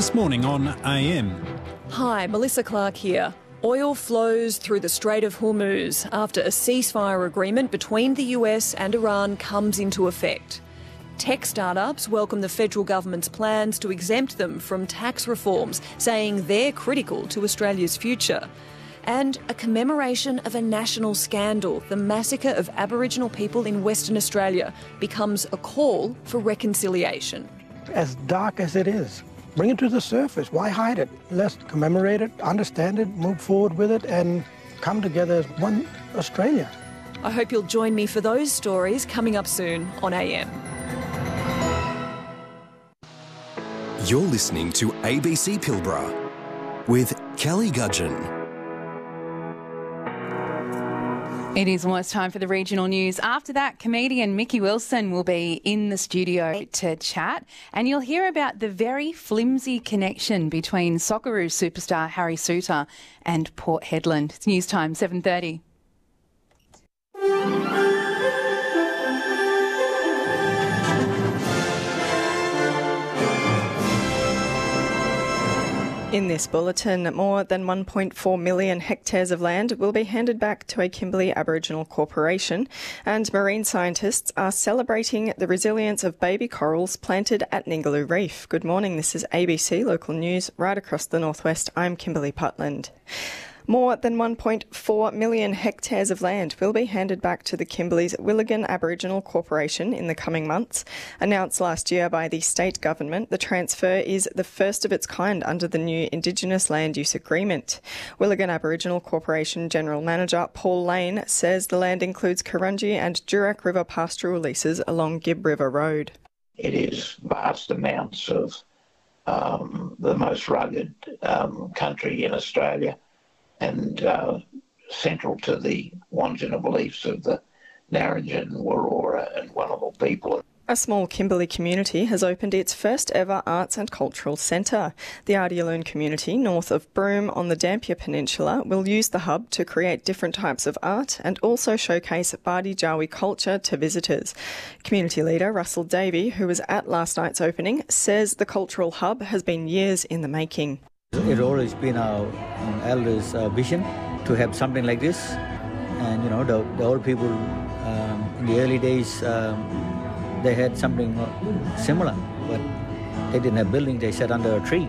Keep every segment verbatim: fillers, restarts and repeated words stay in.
This morning on A M. Hi, Melissa Clark here. Oil flows through the Strait of Hormuz after a ceasefire agreement between the U S and Iran comes into effect. Tech startups welcome the federal government's plans to exempt them from tax reforms, saying they're critical to Australia's future. And a commemoration of a national scandal, the massacre of Aboriginal people in Western Australia, becomes a call for reconciliation. As dark as it is, bring it to the surface. Why hide it? Let's commemorate it, understand it, move forward with it, and come together as one Australia. I hope you'll join me for those stories coming up soon on A M. You're listening to A B C Pilbara with Kelly Gudgeon. It is almost time for the regional news. After that, comedian Mickey Wilson will be in the studio to chat, and you'll hear about the very flimsy connection between Socceroo superstar Harry Souttar and Port Hedland. It's news time, seven thirty. In this bulletin, more than one point four million hectares of land will be handed back to a Kimberley Aboriginal corporation, and marine scientists are celebrating the resilience of baby corals planted at Ningaloo Reef. Good morning, this is A B C Local News right across the northwest. I'm Kimberley Putland. More than one point four million hectares of land will be handed back to the Kimberley's Willigan Aboriginal Corporation in the coming months. Announced last year by the state government, the transfer is the first of its kind under the new Indigenous Land Use Agreement. Willigan Aboriginal Corporation General Manager Paul Lane says the land includes Kurungi and Durack River pastoral leases along Gibb River Road. It is vast amounts of um, the most rugged um, country in Australia, and uh, central to the Wandjina beliefs of the Narrabeen, Wurrura and Wullabal people. A small Kimberley community has opened its first ever arts and cultural centre. The Ardialoon community, north of Broome on the Dampier Peninsula, will use the hub to create different types of art and also showcase Bardi Jawi culture to visitors. Community leader Russell Davey, who was at last night's opening, says the cultural hub has been years in the making. It's always been our um, elders' uh, vision to have something like this. And, you know, the, the old people um, in the early days, um, they had something similar, but they didn't have buildings, they sat under a tree.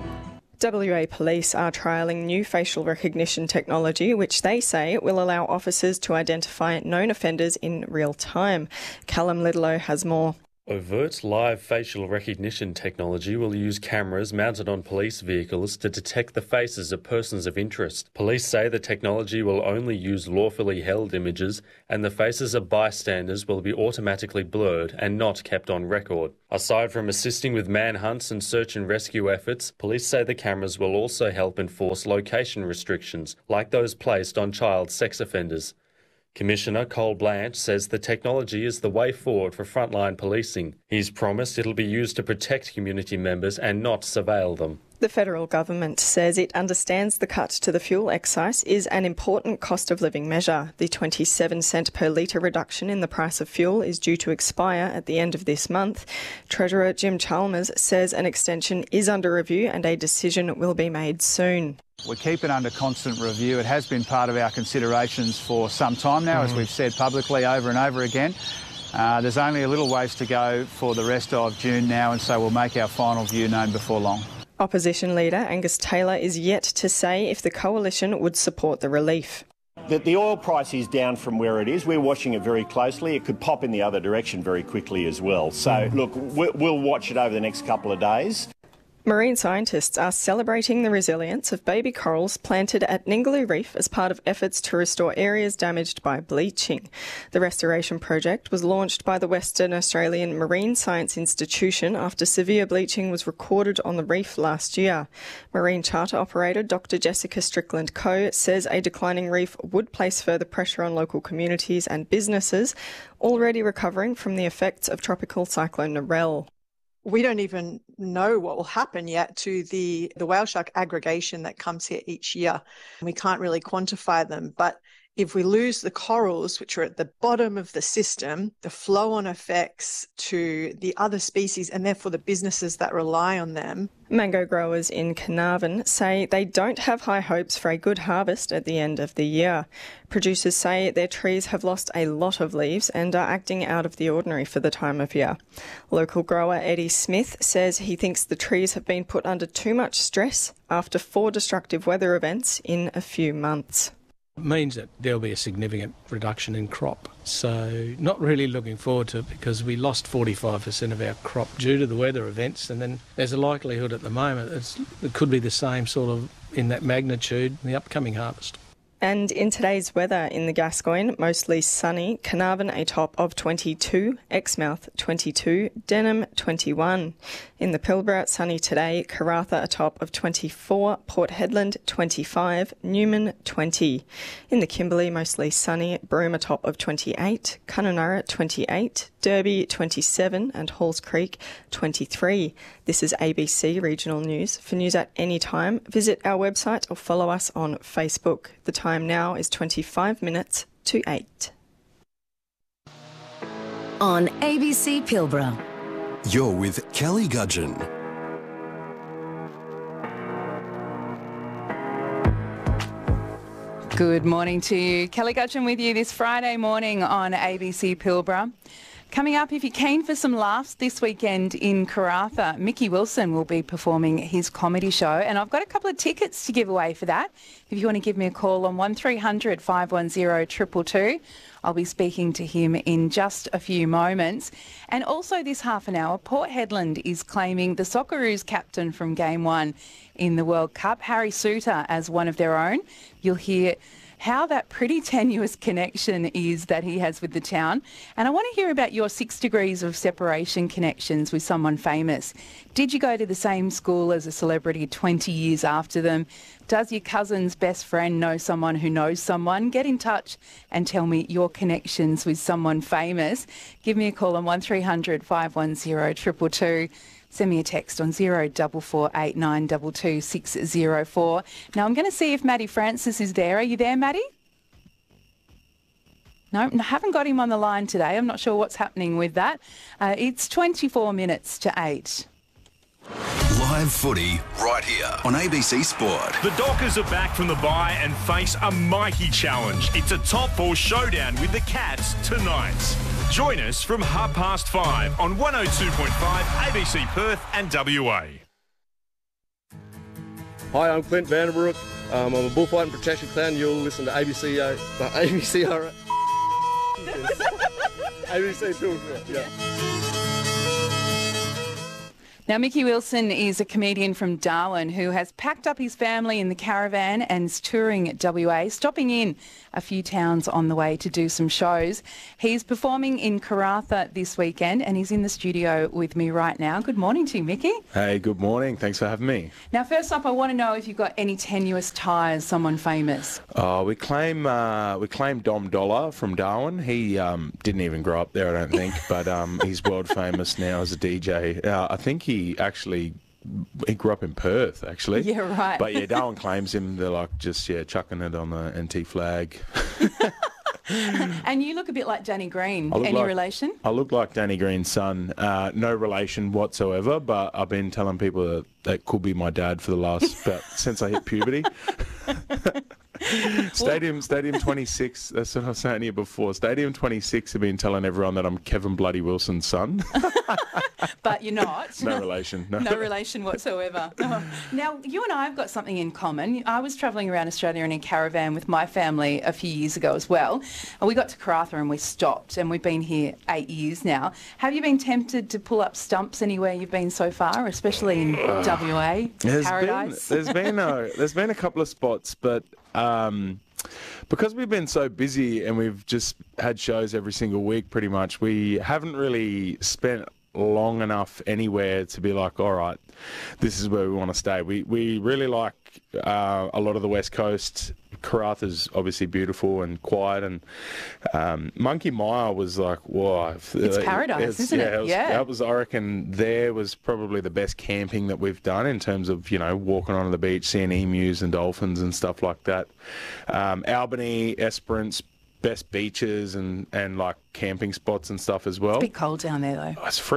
W A Police are trialling new facial recognition technology, which they say will allow officers to identify known offenders in real time. Callum Lidlow has more. Overt live facial recognition technology will use cameras mounted on police vehicles to detect the faces of persons of interest. Police say the technology will only use lawfully held images, and the faces of bystanders will be automatically blurred and not kept on record. Aside from assisting with manhunts and search and rescue efforts, police say the cameras will also help enforce location restrictions, like those placed on child sex offenders. Commissioner Cole Blanche says the technology is the way forward for frontline policing. He's promised it'll be used to protect community members and not surveil them. The federal government says it understands the cut to the fuel excise is an important cost of living measure. The twenty-seven cent per litre reduction in the price of fuel is due to expire at the end of this month. Treasurer Jim Chalmers says an extension is under review and a decision will be made soon. We keep it under constant review. It has been part of our considerations for some time now, mm. as we've said publicly over and over again. Uh, there's only a little ways to go for the rest of June now, and so we'll make our final view known before long. Opposition leader Angus Taylor is yet to say if the coalition would support the relief. The, the oil price is down from where it is. We're watching it very closely. It could pop in the other direction very quickly as well. So, look, we'll watch it over the next couple of days. Marine scientists are celebrating the resilience of baby corals planted at Ningaloo Reef as part of efforts to restore areas damaged by bleaching. The restoration project was launched by the Western Australian Marine Science Institution after severe bleaching was recorded on the reef last year. Marine charter operator Doctor Jessica Strickland Coe says a declining reef would place further pressure on local communities and businesses already recovering from the effects of Tropical Cyclone Narelle. We don't even know what will happen yet to the, the whale shark aggregation that comes here each year. We can't really quantify them, but if we lose the corals, which are at the bottom of the system, the flow-on effects to the other species and therefore the businesses that rely on them. Mango growers in Carnarvon say they don't have high hopes for a good harvest at the end of the year. Producers say their trees have lost a lot of leaves and are acting out of the ordinary for the time of year. Local grower Eddie Smith says he thinks the trees have been put under too much stress after four destructive weather events in a few months. It means that there'll be a significant reduction in crop. So not really looking forward to it because we lost forty-five percent of our crop due to the weather events, and then there's a likelihood at the moment it's, it could be the same sort of in that magnitude in the upcoming harvest. And in today's weather in the Gascoyne, mostly sunny, Carnarvon a top of twenty-two, Exmouth twenty-two, Denham twenty-one. In the Pilbara, sunny today, Karratha a top of twenty-four, Port Hedland twenty-five, Newman twenty. In the Kimberley, mostly sunny, Broome a top of twenty-eight, Kununurra twenty-eight, Derby twenty-seven and Halls Creek twenty-three. This is A B C Regional News. For news at any time, visit our website or follow us on Facebook. The time now is twenty-five minutes to eight. On A B C Pilbara. You're with Kelly Gudgeon. Good morning to you. Kelly Gudgeon with you this Friday morning on A B C Pilbara. Coming up, if you're keen for some laughs this weekend in Karratha, Mickey Wilson will be performing his comedy show, and I've got a couple of tickets to give away for that. If you want to give me a call on one three hundred, five one zero, two two two, I'll be speaking to him in just a few moments. And also this half an hour, Port Hedland is claiming the Socceroos captain from Game one in the World Cup, Harry Suter, as one of their own. You'll hear how that pretty tenuous connection is that he has with the town. And I want to hear about your six degrees of separation connections with someone famous. Did you go to the same school as a celebrity twenty years after them? Does your cousin's best friend know someone who knows someone? Get in touch and tell me your connections with someone famous. Give me a call on one three hundred, five one zero, two two two. Send me a text on zero four four eight nine two two six zero four. Now, I'm going to see if Maddie Francis is there. Are you there, Maddie? No, I haven't got him on the line today. I'm not sure what's happening with that. Uh, it's twenty-four minutes to eight. Live footy right here on A B C Sport. The Dockers are back from the bye and face a mighty challenge. It's a top four showdown with the Cats tonight. Join us from half past five on one oh two point five A B C Perth and W A. Hi, I'm Clint Vanderbroek. Um, I'm a bullfighting protection clown. You'll listen to A B C, uh, A B C, uh, A B C Pilbara, yeah. Now, Mickey Wilson is a comedian from Darwin who has packed up his family in the caravan and is touring W A, stopping in a few towns on the way to do some shows. He's performing in Karratha this weekend and he's in the studio with me right now. Good morning to you, Mickey. Hey, good morning. Thanks for having me. Now, first up, I want to know if you've got any tenuous ties, someone famous. Uh, we claim uh, we claim Dom Dollar from Darwin. He um, didn't even grow up there, I don't think, but um, he's world famous now as a D J. Uh, I think he He actually, he grew up in Perth, actually. Yeah, right. But yeah, Darwin claims him. They're like just, yeah, chucking it on the N T flag. And you look a bit like Danny Green. Any like, relation? I look like Danny Green's son. Uh, no relation whatsoever, but I've been telling people that that could be my dad for the last, about, since I hit puberty. Stadium Stadium twenty-six, that's what I was saying here before. Stadium twenty-six have been telling everyone that I'm Kevin Bloody Wilson's son. But you're not. No relation. No, no relation whatsoever. Oh. Now, you and I have got something in common. I was travelling around Australia in a caravan with my family a few years ago as well. And we got to Karratha and we stopped, and we've been here eight years now. Have you been tempted to pull up stumps anywhere you've been so far, especially in uh, W A, there's paradise? Been, there's been a there's been a couple of spots, but um, because we've been so busy and we've just had shows every single week, pretty much, we haven't really spent long enough anywhere to be like, all right, this is where we want to stay. We we really like uh, a lot of the West Coast. Karratha's obviously beautiful and quiet, and um, Monkey Mia was like, whoa. It's paradise, it's, isn't yeah, it? it was, Yeah. That was, I reckon, there was probably the best camping that we've done in terms of, you know, walking onto the beach, seeing emus and dolphins and stuff like that. Um, Albany, Esperance, best beaches and, and like camping spots and stuff as well. It's a bit cold down there though. Oh, it's freezing.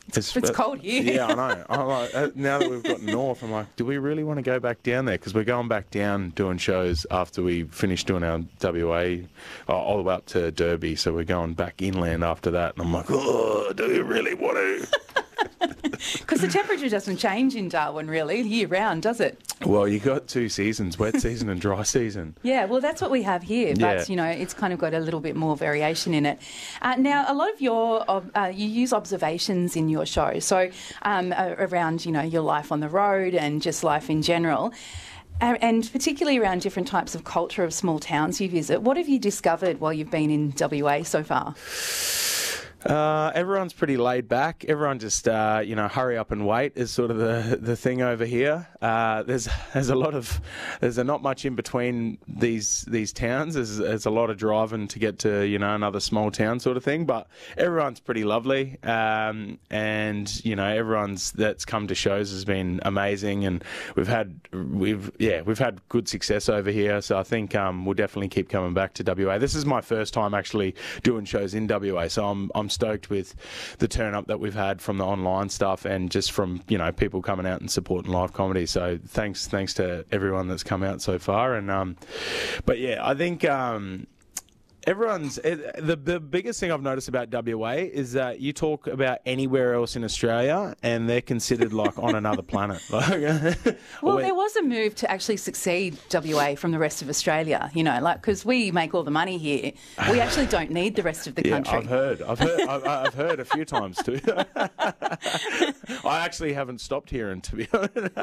It's, it's cold here. Yeah, I know. I'm like, uh, now that we've got north, I'm like, do we really want to go back down there? Because we're going back down doing shows after we finish doing our W A, uh, all the way up to Derby. So we're going back inland after that. And I'm like, oh, do we really want to? Because the temperature doesn't change in Darwin, really, year round, does it? Well, you got two seasons, wet season and dry season. Yeah, well, that's what we have here, but, Yeah. you know, it's kind of got a little bit more variation in it. Uh, now, a lot of your, uh, you use observations in your show, so um, uh, around, you know, your life on the road and just life in general. Uh, and particularly around different types of culture of small towns you visit. What have you discovered while you've been in W A so far? Uh, everyone's pretty laid back. Everyone just, uh, you know, hurry up and wait is sort of the the thing over here. Uh, there's there's a lot of there's a not much in between these these towns. There's, there's a lot of driving to get to, you know, another small town sort of thing. But everyone's pretty lovely, um, and you know, everyone's that's come to shows has been amazing, and we've had we've yeah we've had good success over here. So I think um, we'll definitely keep coming back to W A. This is my first time actually doing shows in W A, so I'm I'm stoked with the turn up that we've had from the online stuff and just from, you know, people coming out and supporting live comedy. So thanks thanks to everyone that's come out so far. And um but yeah, I think um everyone's it, the the biggest thing I've noticed about W A is that you talk about anywhere else in Australia and they're considered like on another planet. Well, there was a move to actually succeed W A from the rest of Australia, you know, like, because we make all the money here. We actually don't need the rest of the yeah, country. I've heard. I've heard. I've, I've heard a few times too. I actually haven't stopped hearing, to be honest.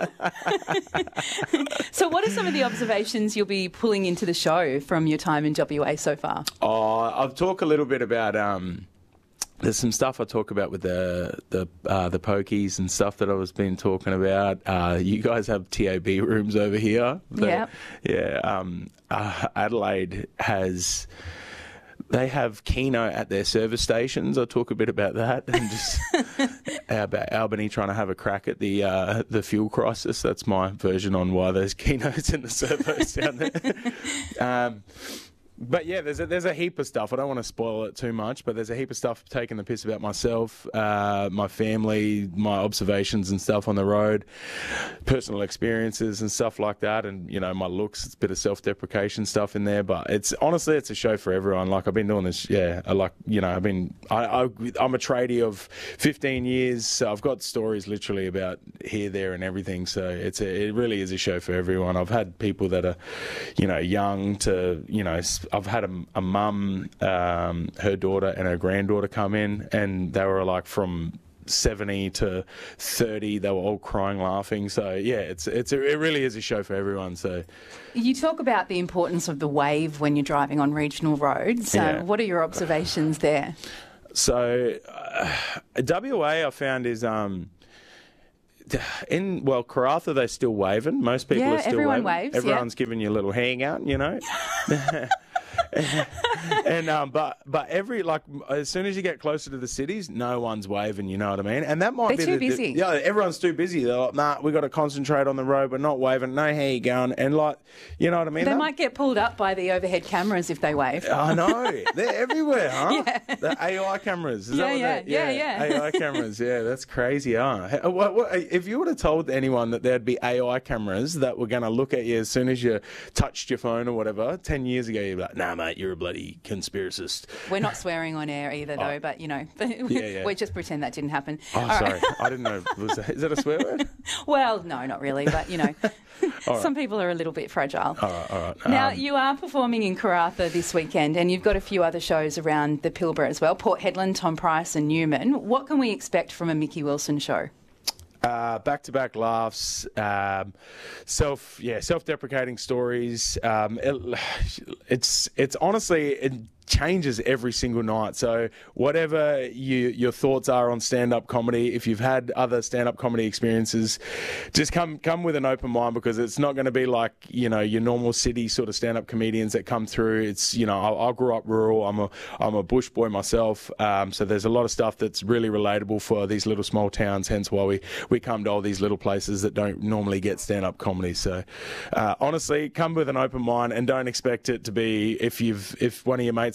So what are some of the observations you'll be pulling into the show from your time in W A so far? Oh, I'll talk a little bit about. Um, there's some stuff I talk about with the the uh, the pokies and stuff that I was been talking about. Uh, you guys have T A B rooms over here. Yeah. Yeah. Um, uh, Adelaide has. They have Keno at their service stations. I'll talk a bit about that and just about Albany trying to have a crack at the uh, the fuel crisis. That's my version on why there's Kenos in the servos down there. Um, But yeah, there's a, there's a heap of stuff. I don't want to spoil it too much, but there's a heap of stuff taking the piss about myself, uh, my family, my observations and stuff on the road, personal experiences and stuff like that, and you know, my looks. It's a bit of self-deprecation stuff in there, but it's honestly it's a show for everyone. Like I've been doing this, yeah. I like you know, I've been I, I I'm a tradie of fifteen years, so I've got stories literally about here, there, and everything. So it's a, it really is a show for everyone. I've had people that are, you know, young to you know. I've had a, a mum, um, her daughter and her granddaughter come in, and they were like from seventy to thirty. They were all crying, laughing. So yeah, it's it's a, it really is a show for everyone. So you talk about the importance of the wave when you're driving on regional roads. Yeah. Uh, what are your observations there? So uh, W A I found is. Um, In well, Karratha they're still waving. Most people Yeah, are still everyone waving. waves, Everyone's yeah. giving you a little hangout, you know. and um, but but every like as soon as you get closer to the cities, no one's waving. You know what I mean? And that might They're be too the, busy. The, yeah, everyone's too busy. They're like, nah, we got to concentrate on the road. We're not waving. No, how you going? And like, you know what I mean? They That- might get pulled up by the overhead cameras if they wave. I know. They're everywhere, huh? Yeah. The A I cameras. Is Yeah, that what yeah, they- yeah, yeah. A I cameras, yeah, that's crazy, huh? Hey, What, what, if you would have told anyone that there'd be A I cameras that were going to look at you as soon as you touched your phone or whatever, ten years ago, you'd be like, nah, mate, you're a bloody conspiracist. We're not swearing on air either, though, Oh. but, you know, yeah. we just pretend that didn't happen. Oh, All right. sorry. I didn't know. Was that, is that a swear word? Well, no, not really, but, you know, All right. some people are a little bit fragile. All right, all right. Now, Um, you are performing in Karratha this weekend, and you've got a few other shows around the Pilbara as well, Port Hedland, Tom Price and Newman. What can we expect from a Mickey Wilson show? Uh, back-to-back laughs, um, self, yeah, self-deprecating stories. Um, it, it's it's honestly it changes every single night. So whatever you, your thoughts are on stand-up comedy, if you've had other stand-up comedy experiences, just come come with an open mind, because it's not going to be like, you know, your normal city sort of stand-up comedians that come through. It's, you know, I, I grew up rural. I'm a I'm a bush boy myself. Um, so there's a lot of stuff that's really relatable for these little small towns. Hence why we we come to all these little places that don't normally get stand-up comedy. So uh, honestly, come with an open mind and don't expect it to be, if you've if one of your mates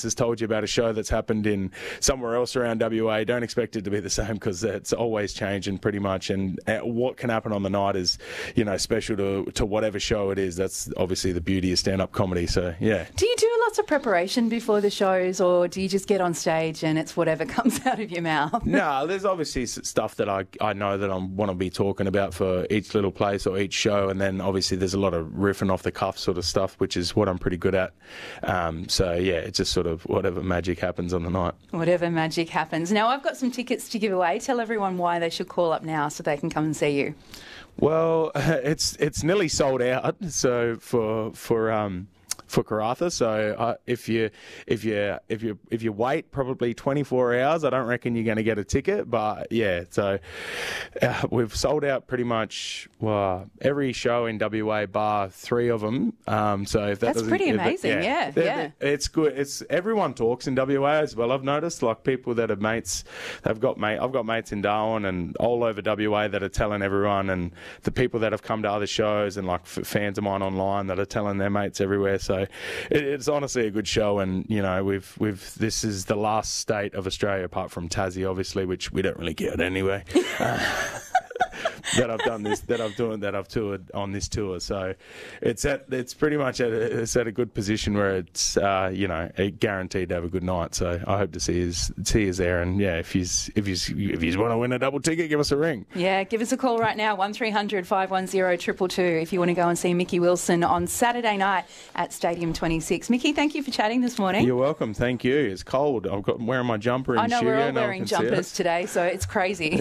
has told you about a show that's happened in somewhere else around W A, don't expect it to be the same because it's always changing pretty much. And what can happen on the night is, you know, special to, to whatever show it is. That's obviously the beauty of stand-up comedy. So, yeah. Do you do lots of preparation before the shows, or do you just get on stage and it's whatever comes out of your mouth? No, there's obviously stuff that I, I know that I want to be talking about for each little place or each show, and then obviously there's a lot of riffing off the cuff sort of stuff, which is what I'm pretty good at. Um, so, yeah, it's just sort of whatever magic happens on the night. Whatever magic happens. Now, I've got some tickets to give away. Tell everyone why they should call up now so they can come and see you. Well, it's it's nearly sold out. So for for um. for Karratha, so uh, if you if you if you if you wait probably twenty-four hours, I don't reckon you're going to get a ticket. But yeah, so uh, we've sold out pretty much well, every show in W A bar three of them. Um, so if that that's pretty amazing, it, yeah, yeah. yeah. It's good. It's everyone talks in W A as well. I've noticed, like people that have mates, they've got mate. I've got mates in Darwin and all over W A that are telling everyone, and the people that have come to other shows and like f- fans of mine online that are telling their mates everywhere. So it, it's honestly a good show, and you know we've we've this is the last state of Australia apart from Tassie, obviously, which we don't really get anyway. uh, that I've done this, that I've doing, that I've toured on this tour. So it's at it's pretty much at a, it's at a good position where it's uh, you know guaranteed to have a good night. So I hope to see his see his there, and yeah, if he's if he's if he's want to win a double ticket, give us a ring. Yeah, give us a call right now, one three hundred five one zero two two two, if you want to go and see Mickey Wilson on Saturday night at Stadium twenty-six. Mickey, thank you for chatting this morning. You're welcome. Thank you. It's cold. I've got I'm wearing my jumper in I know studio. we're all no wearing jumpers today, so it's crazy.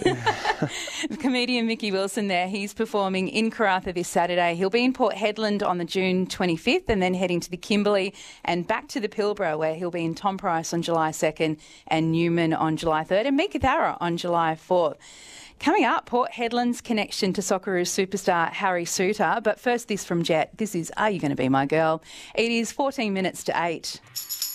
Comedian Mickey Wilson there. He's performing in Karratha this Saturday. He'll be in Port Hedland on the June twenty-fifth and then heading to the Kimberley and back to the Pilbara, where he'll be in Tom Price on July second and Newman on July third and Meekah Thara on July fourth. Coming up, Port Hedland's connection to Socceroos superstar Harry Souttar. But first, this from Jet. This is Are You Going to Be My Girl? It is fourteen minutes to eight.